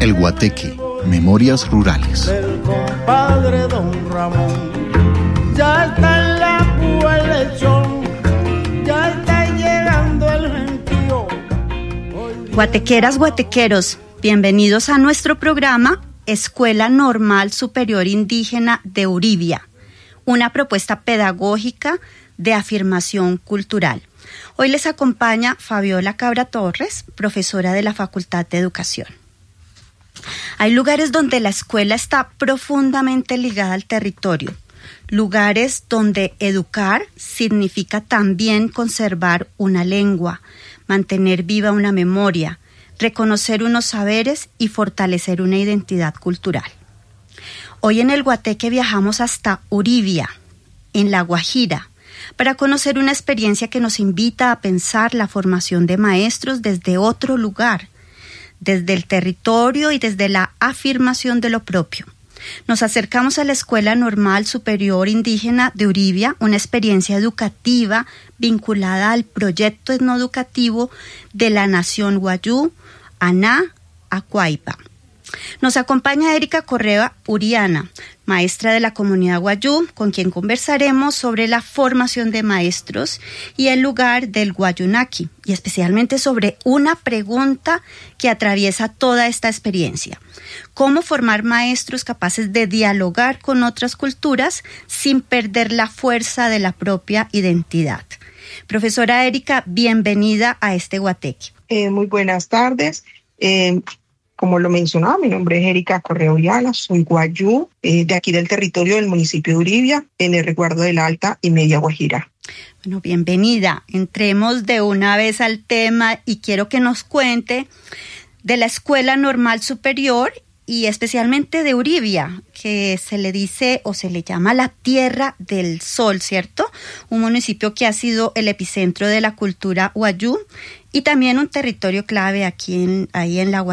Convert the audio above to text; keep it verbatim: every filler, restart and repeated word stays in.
El Guateque, Memorias Rurales. Del compadre Don Ramón, ya está en la púa el lechón, ya está llegando el gentío. Guatequeras, guatequeros, bienvenidos a nuestro programa Escuela Normal Superior Indígena de Uribia, una propuesta pedagógica de afirmación cultural. Hoy les acompaña Fabiola Cabra Torres, profesora de la Facultad de Educación. Hay lugares donde la escuela está profundamente ligada al territorio, lugares donde educar significa también conservar una lengua, mantener viva una memoria, reconocer unos saberes y fortalecer una identidad cultural. Hoy en el Guateque viajamos hasta Uribia, en La Guajira, para conocer una experiencia que nos invita a pensar la formación de maestros desde otro lugar, desde el territorio y desde la afirmación de lo propio. Nos acercamos a la Escuela Normal Superior Indígena de Uribia, una experiencia educativa vinculada al proyecto etnoeducativo de la Nación Wayuu, Aná, Acuaypa. Nos acompaña Erika Correa Uriana, maestra de la comunidad Wayuu, con quien conversaremos sobre la formación de maestros y el lugar del Wayuunaki, y especialmente sobre una pregunta que atraviesa toda esta experiencia: ¿cómo formar maestros capaces de dialogar con otras culturas sin perder la fuerza de la propia identidad? Profesora Erika, bienvenida a este Guateque. Eh, muy buenas tardes. Eh, Como lo mencionaba, mi nombre es Erika Correa Uriana, soy Wayuu, eh, de aquí del territorio del municipio de Uribia, en el resguardo de la Alta y Media Guajira. Bueno, bienvenida. Entremos de una vez al tema y quiero que nos cuente de la Escuela Normal Superior y especialmente de Uribia, que se le dice o se le llama la Tierra del Sol, ¿cierto? Un municipio que ha sido el epicentro de la cultura Wayuu y también un territorio clave aquí en, ahí en la Guajira.